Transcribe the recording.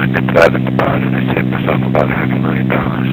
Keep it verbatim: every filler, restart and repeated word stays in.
been driving about and I saved myself about half a million dollars.